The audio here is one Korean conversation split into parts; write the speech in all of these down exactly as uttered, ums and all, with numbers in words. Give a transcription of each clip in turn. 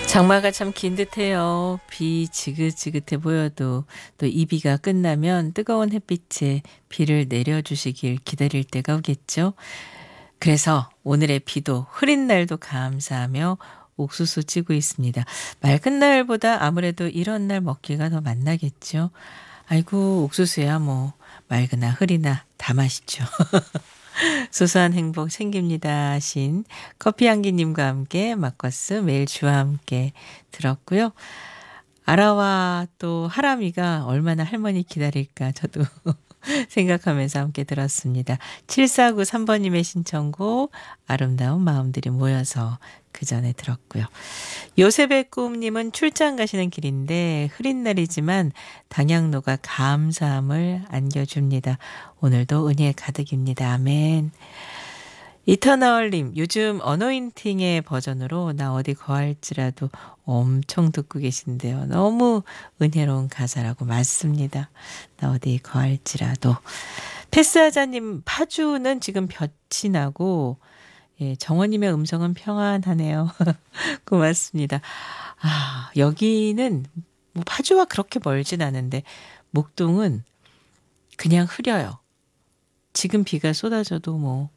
장마가 참 긴 듯해요. 비 지긋지긋해 보여도 또 이 비가 끝나면 뜨거운 햇빛에 비를 내려주시길 기다릴 때가 오겠죠. 그래서 오늘의 비도 흐린 날도 감사하며 옥수수 찌고 있습니다. 맑은 날보다 아무래도 이런 날 먹기가 더 맛나겠죠. 아이고 옥수수야 뭐 맑으나 흐리나 다 맛있죠. 소소한 행복 챙깁니다 하신 커피향기님과 함께 마커스 매일 주와 함께 들었고요. 아라와 또 하람이가 얼마나 할머니 기다릴까 저도 생각하면서 함께 들었습니다. 칠사구삼 번님의 신청곡 아름다운 마음들이 모여서 그 전에 들었고요. 요셉의 꿈님은 출장 가시는 길인데 흐린 날이지만 당양로가 감사함을 안겨줍니다. 오늘도 은혜 가득입니다. 아멘. 이터널님 요즘 어노인팅의 버전으로 나 어디 거할지라도 엄청 듣고 계신데요. 너무 은혜로운 가사라고 맞습니다. 나 어디 거할지라도. 패스하자님 파주는 지금 볕이 나고 예, 정원님의 음성은 평안하네요. 고맙습니다. 아, 여기는 뭐 파주와 그렇게 멀진 않은데 목동은 그냥 흐려요. 지금 비가 쏟아져도 뭐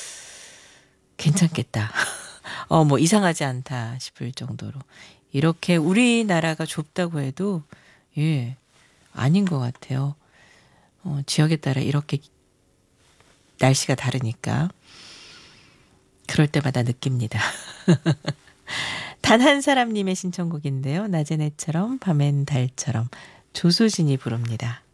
괜찮겠다. 어, 뭐 이상하지 않다 싶을 정도로. 이렇게 우리나라가 좁다고 해도 예, 아닌 것 같아요. 어, 지역에 따라 이렇게 날씨가 다르니까. 그럴 때마다 느낍니다. 단 한 사람님의 신청곡인데요. 낮엔 해처럼 밤엔 달처럼 조수진이 부릅니다.